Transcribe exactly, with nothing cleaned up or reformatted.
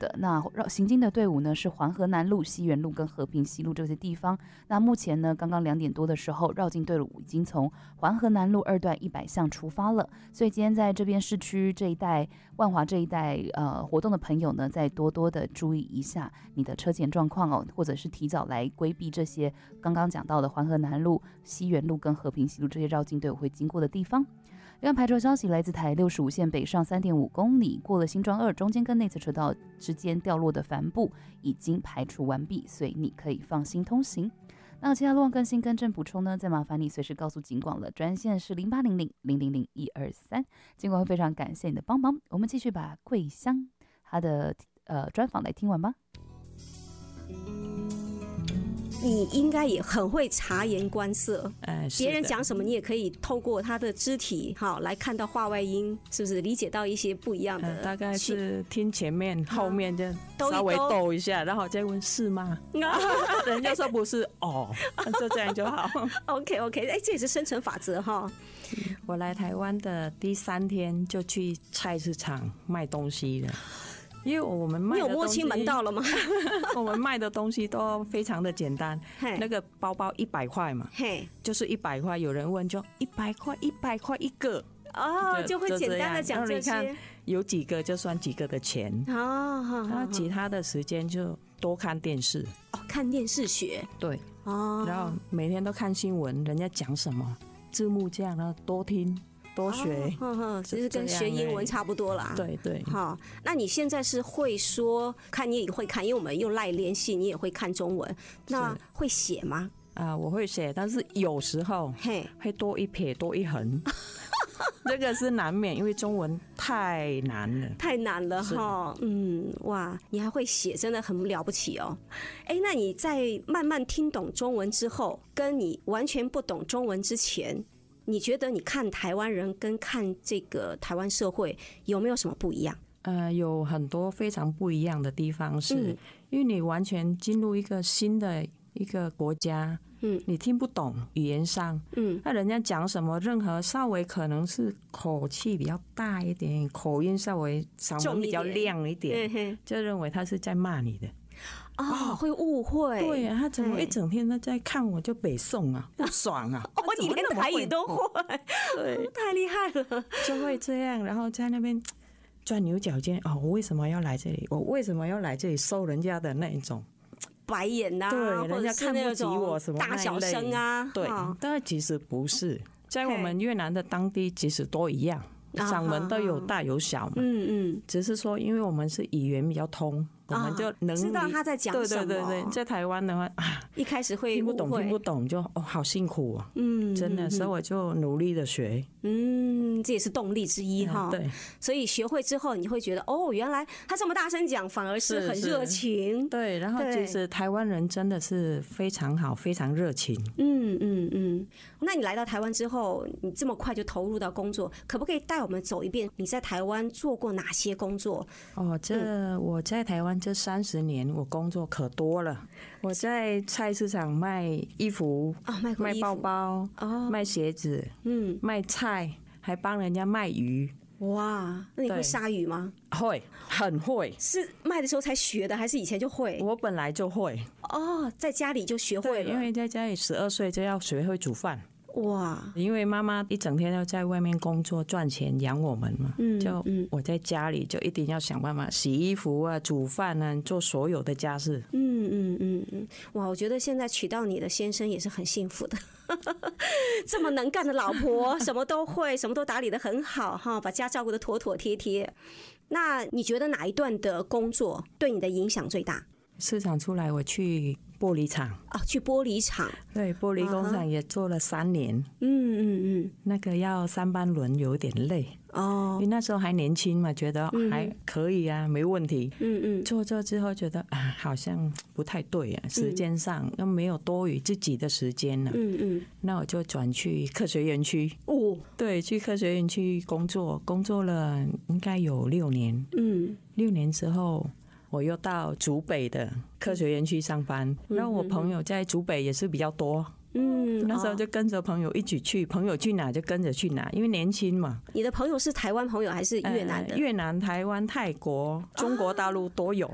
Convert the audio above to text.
的。那行进的队伍呢是环河南路、西园路跟和平西路这些地方。那目前呢，刚刚两点多的时候，绕境队伍已经从环河南路二段一百巷出发了。所以今天在这边市区这一带、万华这一带呃活动的朋友呢，再多多的注意一下你的车前状况哦，或者是提早来规避这些刚刚讲到的环河南路、西园路跟和平西路这些绕境队伍会经过的地方。另外排除消息来自台六十五线北上 三点五公里，过了新庄二中间跟内侧车道之间掉落的帆布已经排除完毕，所以你可以放心通行。那其他路况更新更正补充呢，再麻烦你随时告诉警广了，专线是零八零零零零零一二三，警广会非常感谢你的帮忙。我们继续把桂香他的呃专访来听完吧。 你应该也很会察言观色， 哎， 别人讲什么你也可以透过他的肢体哈来看到话外音，是不是理解到一些不一样的、 呃、大概是听前面后面就稍微逗一下，然后再问是吗人家说不是哦，就这样就好 OK OK， 哎，这也是生存法则哈。 我来台湾的第三天就去菜市场卖东西了，因为我们卖的东西，你有摸清门道了吗？我们卖的东西都非常的简单，那个包包一百块嘛，就是一百块。有人问就一百块，一百块一个哦，就会简单的讲这些。 你看有几个就算几个的钱哦，然后其他的时间就多看电视哦，看电视学对哦，然后每天都看新闻，人家讲什么字幕这样，然后多听。多学， 哦、其实跟学英文差不多啦。 对对， 好，那你现在是会说，看你也会看，因为我们用赖联系，你也会看中文，那会写吗？ 啊、呃，我会写，但是有时候会多一撇多一横，这个是难免，因为中文太难了， 太难了哈。嗯，哇，你还会写，真的很了不起哦。哎，那你在慢慢听懂中文之后，跟你完全不懂中文之前，你觉得你看台湾人跟看这个台湾社会有没有什么不一样？ 呃，有很多非常不一样的地方是，是、嗯、因为你完全进入一个新的一个国家，嗯，你听不懂语言上，嗯，那人家讲什么，任何稍微可能是口气比较大一点，口音稍微嗓门比较亮一点，嗯、就认为他是在骂你的。 哦，哦会误会。 对啊，他怎么一整天都在看我就北宋啊，不爽啊！ 哦，你连台语都会， 对， 太厉害了， 就会这样，然后在那边钻牛角尖。哦，我为什么要来这里？我为什么要来这里收人家的那一种白眼呐、啊？ 对，人家看不起我什么大小声啊？ 对，但其实不是，在我们越南的当地其实都一样。嗓门都有大有小嘛，嗯嗯，只是说因为我们是语言比较通，我们就能知道他在讲什么。 对对对对，在台湾的话啊， 一开始会听不懂听不懂就哦好辛苦啊，嗯，真的，所以我就努力的学， 嗯，这也是动力之一哈。 对， 所以学会之后，你会觉得哦，原来他这么大声讲，反而是很热情。 对，然后其实台湾人真的是非常好，非常热情。 嗯嗯嗯。那你来到台湾之后，你这么快就投入到工作，可不可以带我们走一遍你在台湾做过哪些工作？ 哦，这、嗯、我在台湾这三十年，我工作可多了。我在菜市场卖衣服， 哦、卖, 卖包包，哦、卖鞋子，嗯，卖菜，还帮人家卖鱼。 哇，那你会杀鱼吗？ 会，很会。 是卖的时候才学的，还是以前就会？ 我本来就会。 哦，在家里就学会了。 对，因为在家里十二岁就要学会煮饭。 哇！ 因为妈妈一整天要在外面工作赚钱养我们嘛，嗯，就我在家里就一定要想办法洗衣服啊、煮饭啊、做所有的家事。 嗯嗯嗯嗯，哇！我觉得现在娶到你的先生也是很幸福的，这么能干的老婆，什么都会，什么都打理得很好哈，把家照顾得妥妥帖帖。那你觉得哪一段的工作对你的影响最大？ 市场出来，我去玻璃厂啊，去玻璃厂， 对，玻璃工厂也做了三年。 嗯嗯嗯， 那个要三班轮有点累哦，因为那时候还年轻嘛，觉得还可以啊，嗯、没问题。嗯嗯，做做之后觉得啊，好像不太对啊，时间上又没有多余自己的时间了。嗯嗯，那我就转去科学园区。哦，对，去科学园区工作，工作了应该有六年。嗯，六年之后。我又到竹北的科学园区上班，然后我朋友在竹北也是比较多，嗯，那时候就跟着朋友一起去，朋友去哪就跟着去哪，因为年轻嘛。 你的朋友是台湾朋友还是越南的？ 呃、越南、台湾、泰国、中国大陆都有。